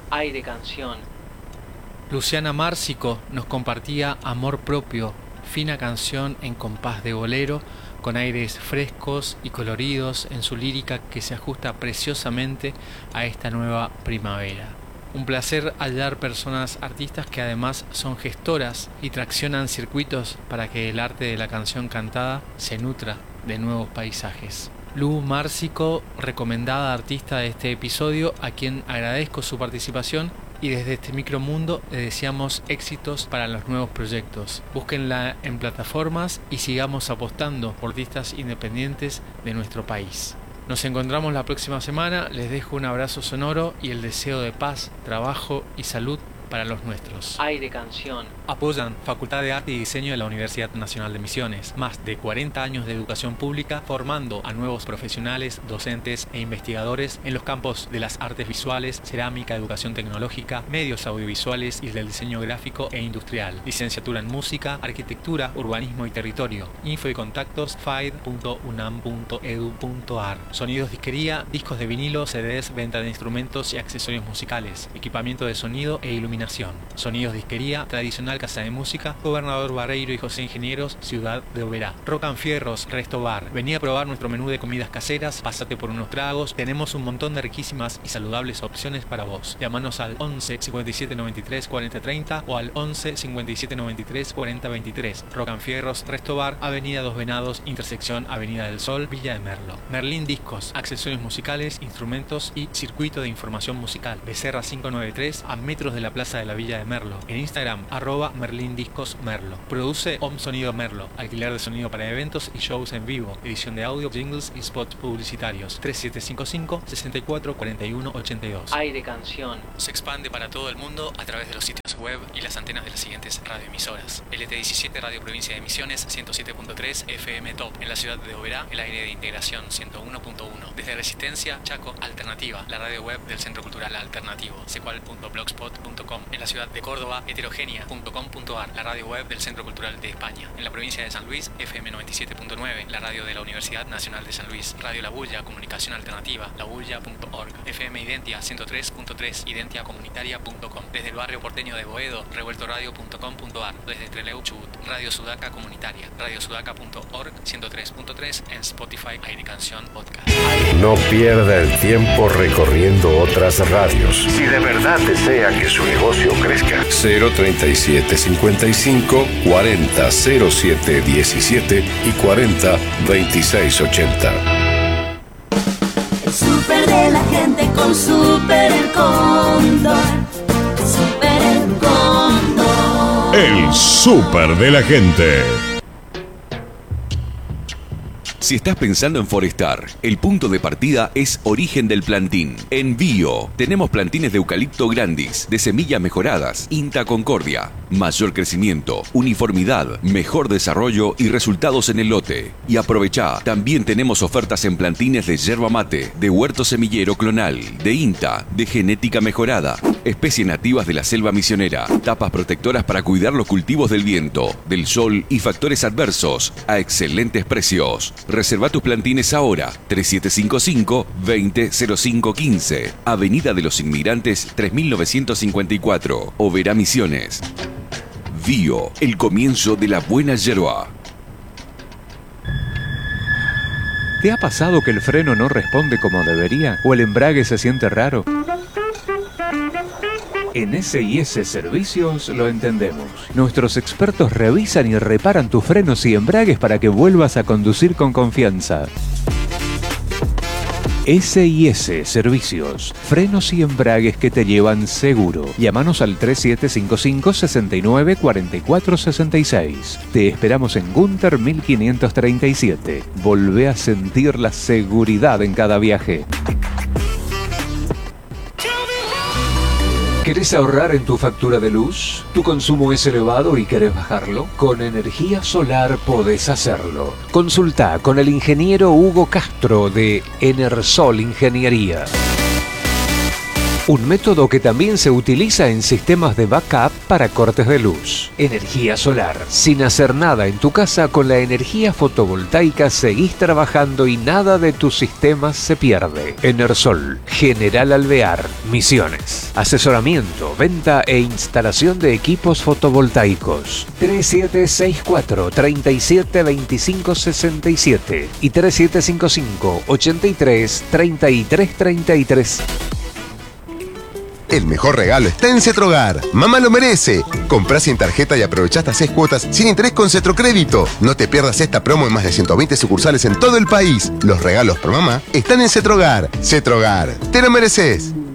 Aire Canción. Luciana Márcico nos compartía Amor Propio, fina canción en compás de bolero, con aires frescos y coloridos en su lírica que se ajusta preciosamente a esta nueva primavera. Un placer hallar personas artistas que además son gestoras y traccionan circuitos para que el arte de la canción cantada se nutra de nuevos paisajes. Lu Márcico, recomendada artista de este episodio, a quien agradezco su participación y desde este micromundo le deseamos éxitos para los nuevos proyectos. Búsquenla en plataformas y sigamos apostando por artistas independientes de nuestro país. Nos encontramos la próxima semana, les dejo un abrazo sonoro y el deseo de paz, trabajo y salud para los nuestros. Aire Canción. Apoyan Facultad de Arte y Diseño de la Universidad Nacional de Misiones. Más de 40 años de educación pública formando a nuevos profesionales, docentes e investigadores en los campos de las artes visuales, cerámica, educación tecnológica, medios audiovisuales y del diseño gráfico e industrial. Licenciatura en música, arquitectura, urbanismo y territorio. Info y contactos faid.unam.edu.ar. Sonidos disquería, discos de vinilo, CDs, venta de instrumentos y accesorios musicales, equipamiento de sonido e iluminación. Sonidos disquería, tradicional casa de música, Gobernador Barreiro y José Ingenieros, Ciudad de Oberá. Rock and Fierros, Resto Bar. Vení a probar nuestro menú de comidas caseras, pásate por unos tragos, tenemos un montón de riquísimas y saludables opciones para vos. Llámanos al 11 57 93 40 30 o al 11 57 93 40 23. Rock and Fierros, Resto Bar, Avenida Dos Venados, intersección Avenida del Sol, Villa de Merlo. Merlín Discos, accesorios musicales, instrumentos y circuito de información musical. Becerra 593, a metros de la Plaza de la Villa de Merlo. En Instagram, @merlindiscosmerlo. Produce Om Sonido Merlo. Alquiler de sonido para eventos y shows en vivo. Edición de audio, jingles y spots publicitarios. 3755 64 41 82. Aire Canción. Se expande para todo el mundo a través de los sitios web y las antenas de las siguientes radioemisoras. LT17 Radio Provincia de Misiones 107.3 FM Top. En la ciudad de Oberá, el aire de integración 101.1. Desde Resistencia, Chaco, Alternativa. La radio web del Centro Cultural Alternativo. secual.blogspot.com. En la ciudad de Córdoba, heterogenia.com.ar, la radio web del Centro Cultural de España. En la provincia de San Luis, FM 97.9, la radio de la Universidad Nacional de San Luis. Radio La Bulla, comunicación alternativa, labulla.org. FM Identia 103.3, identiacomunitaria.com. Desde el barrio porteño de Boedo, revueltoradio.com.ar. Desde Trelew, Chubut, Radio Sudaca Comunitaria, radiosudaca.org 103.3 en Spotify, Aire Canción Podcast. No pierda el tiempo recorriendo otras radios. Si de verdad desea que su negocio crezca. 037 55 40 07 17 y 40 26 80. El súper de la gente con Súper El Cóndor. Súper El Cóndor. El súper de la gente. Si estás pensando en forestar, el punto de partida es Origen del Plantín. En Bio, tenemos plantines de eucalipto grandis, de semillas mejoradas, INTA Concordia. Mayor crecimiento, uniformidad, mejor desarrollo y resultados en el lote. Y aprovechá, también tenemos ofertas en plantines de yerba mate, de huerto semillero clonal, de INTA, de genética mejorada, especies nativas de la selva misionera, tapas protectoras para cuidar los cultivos del viento, del sol y factores adversos, a excelentes precios. Reserva tus plantines ahora, 3755-200515, Avenida de los Inmigrantes 3954, Oberá Misiones. Bio, el comienzo de la buena yerba. ¿Te ha pasado que el freno no responde como debería? ¿O el embrague se siente raro? En S&S Servicios lo entendemos. Nuestros expertos revisan y reparan tus frenos y embragues para que vuelvas a conducir con confianza. S&S Servicios, frenos y embragues que te llevan seguro. Llámanos al 3755 69 44 66. Te esperamos en Gunter 1537. Volvé a sentir la seguridad en cada viaje. ¿Querés ahorrar en tu factura de luz? ¿Tu consumo es elevado y querés bajarlo? Con energía solar podés hacerlo. Consulta con el ingeniero Hugo Castro de Enersol Ingeniería. Un método que también se utiliza en sistemas de backup para cortes de luz. Energía solar. Sin hacer nada en tu casa, con la energía fotovoltaica seguís trabajando y nada de tus sistemas se pierde. Enersol, General Alvear, Misiones. Asesoramiento, venta e instalación de equipos fotovoltaicos. 3764 37 25 67 y 3755 83 33 33. El mejor regalo está en Cetrogar. Mamá lo merece. Comprá sin tarjeta y aprovechá hasta 6 cuotas sin interés con Cetrocrédito. No te pierdas esta promo en más de 120 sucursales en todo el país. Los regalos por mamá están en Cetrogar. Cetrogar, te lo mereces.